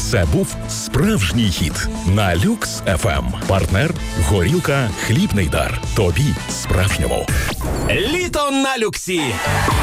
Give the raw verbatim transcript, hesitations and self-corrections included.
Це був справжній хіт на Люкс еф ем. Партнер «Горілка, хлібний дар». Тобі справжньому. Літо на люксі.